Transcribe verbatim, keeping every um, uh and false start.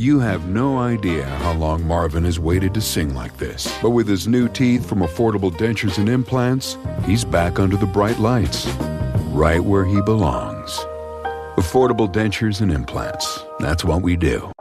You have no idea how long Marvin has waited to sing like this. But with his new teeth from Affordable Dentures and Implants, he's back under the bright lights, right where he belongs. Affordable Dentures and Implants. That's what we do.